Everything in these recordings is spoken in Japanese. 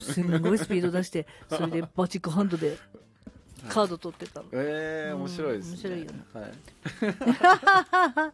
すんごいスピード出してそれでバチックハンドでカード取ってたの。 面白いですね。 面白いよね。 はい。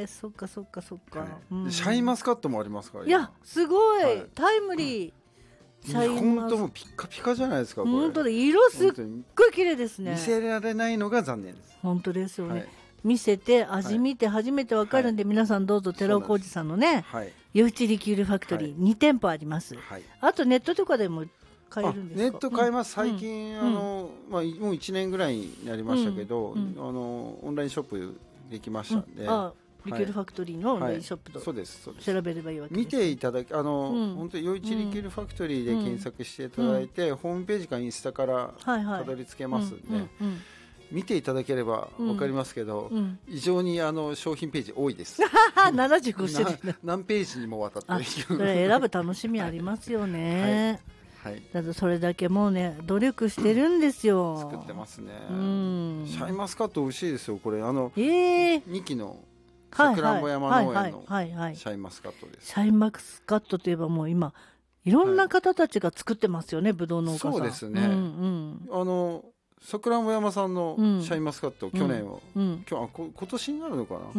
そっかそっかそっか、 シャインマスカットもありますから。 いやすごい、タイムリー。 シャインマスカットもうピッカピカじゃないですか。 本当だ、色すっごい綺麗ですね。 見せられないのが残念です。 本当ですよね。見せて味見て初めてわかるんで、皆さんどうぞ寺尾浩二さんのね、余市リキュールファクトリー2店舗あります。あとネットとかでも買えるんですか？ ネット買えます。最近もう1年ぐらいになりましたけど、オンラインショップできましたんで、 リキュールファクトリーのオンラインショップと調べればいいわけです。 見ていただき本当に余市リキュールファクトリーで検索していただいて、ホームページかインスタからたどり着けますんで、見ていただければ分かりますけど、異常に商品ページ多いです。 75種類何ページにもわたってそれ選ぶ楽しみありますよね。だってそれだけもうね努力してるんですよ。 作ってますね。シャインマスカット美味しいですよ。これ2期のさくらんぼ山農園のシャインマスカットです。 シャインマスカットといえばもう今いろんな方たちが作ってますよね、ぶどう農家さん。 そうですね。さくらんぼ山さんのシャインマスカット、去年は今年になるのかな、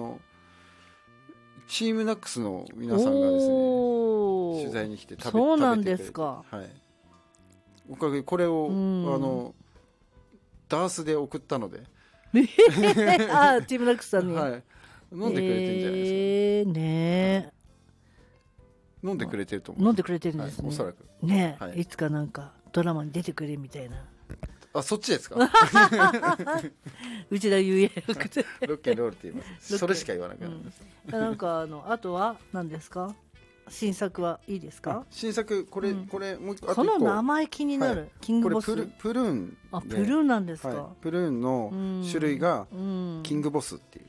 チームナックスの皆さんがですね取材に来て食べてくれて。 そうなんですか。 おかげこれをダースで送ったのでチームナックスさんに、 飲んでくれてるんじゃないですかね。 飲んでくれてると思う。 飲んでくれてるんですね、 おそらくね。いつかなんかドラマに出てくれみたいな。 そっちですか？ 内田裕也ロッケンロールって言います。それしか言わなくなります。 なんかあとは何ですか？新作はいいですか？ 新作これもう一個。 この名前気になる。キングボス。 これプルーン。 プルーンなんですか？ プルーンの種類がキングボスっていう。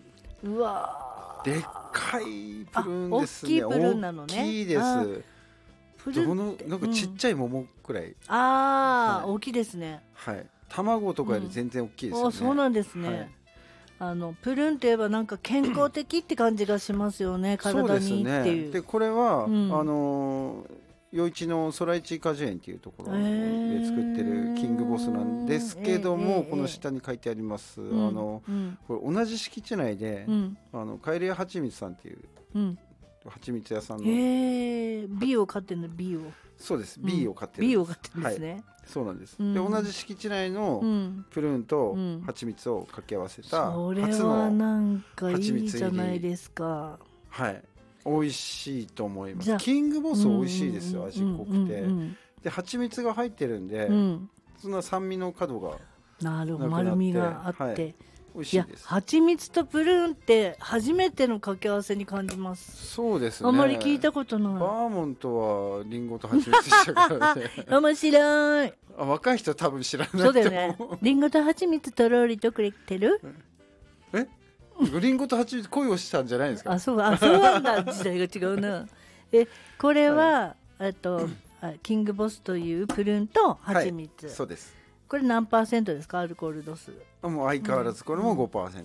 うわ。 でっかいプルーンですね。 大きいプルーンなのね。 大きいです。なんかちっちゃい桃くらい。 大きいですね。 卵とかより全然大きいですよね。 そうなんですね。プルーンといえばなんか健康的って感じがしますよね。体にっていう。 でこれは余市の空市果樹園っていうところで作ってるキングボスなんですけども、この下に書いてあります、これ同じ敷地内でカエル屋はちみつさんっていうはちみつ屋さんのビーを飼ってるの。ビーを。 そうです。ビーを飼ってる。 ビーを飼ってるんですね。 そうなんです。で同じ敷地内のプルーンとはちみつを掛け合わせたそれはなんかいいじゃないですか。 美味しいと思います。キングボス美味しいですよ。味濃くてではちみつが入ってるんでそんな酸味の角がなるほど、丸みがあって美味しいです。 はちみつとプルーンって初めての掛け合わせに感じます。 そうですね。 あんまり聞いたことない。 バーモントはリンゴとはちみつしたからね。 面白い。 若い人多分知らない。 そうだよね。リンゴとはちみつとろりとくれてる。 リンゴとはちみつ恋をしたんじゃないですか？ そうなんだ。時代が違うな。これはキングボスというプルーンとはちみつ。 そうです。 これ何%ですか？アルコール度数。 もう相変わらずこれも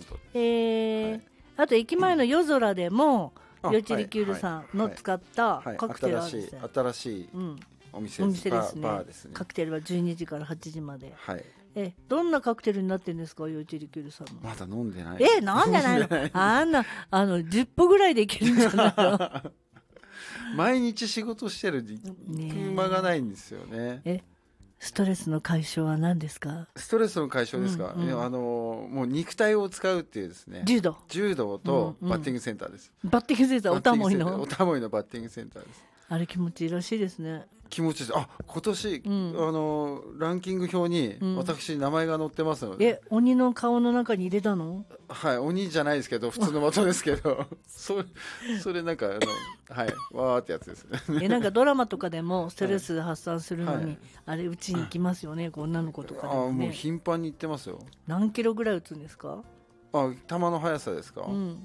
5%。 あと駅前の夜空でも余市リキュールさんの使ったカクテルあるんですよ。 新しいお店ですね。バーですね。 カクテルは12時から8時まで。どんなカクテルになってるんですか？余市リキュールさんの。 まだ飲んでない。 飲んでないの？あんな10歩ぐらいでいけるんじゃないの？ 毎日仕事してる暇がないんですよね。 ストレスの解消は何ですか？ ストレスの解消ですか？もう肉体を使うっていうですね。柔道とバッティングセンターです。 バッティングセンター、おたもいの。 おたもいのバッティングセンターです。 あれ気持ちいいらしいですね。 気持ちいいです。今年ランキング表に私名前が載ってますので。 鬼の顔の中に入れたの？ 鬼じゃないですけど普通の的ですけどそれなんかわーってやつですね。 なんかドラマとかでもストレス発散するのにあれ打ちに行きますよね。女の子とかでもね。 もう頻繁に行ってますよ。 何キロぐらい打つんですか？ 球の速さですか？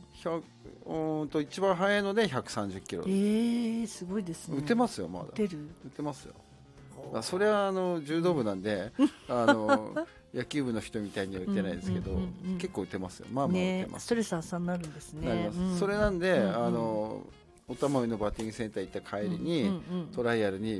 一番速いので130キロ。 すごいですね。 打てますよ。まだ打てますよ。それは柔道部なんで野球部の人みたいには打てないですけど結構打てますよ。まあまあ打てます。 ストレス発散になるんですね。 それなんでお玉上のバッティングセンター行った帰りに、トライアルに